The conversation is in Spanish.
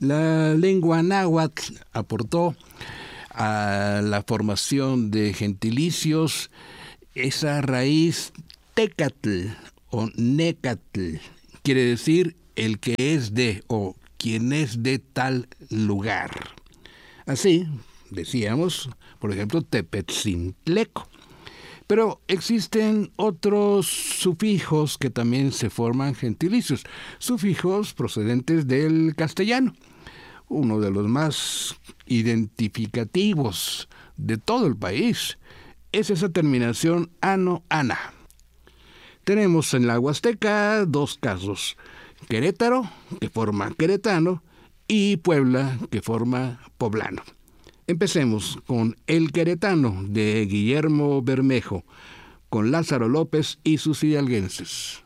La lengua náhuatl aportó a la formación de gentilicios esa raíz tecatl o necatl, quiere decir el que es de o quien es de tal lugar. Así, decíamos, por ejemplo, Tepetzintleco. Pero existen otros sufijos que también se forman gentilicios, sufijos procedentes del castellano. Uno de los más identificativos de todo el país es esa terminación ano-ana. Tenemos en la Huasteca dos casos, Querétaro, que forma queretano, y Puebla, que forma poblano. Empecemos con El Queretano, de Guillermo Bermejo, con Lázaro López y sus hidalguenses.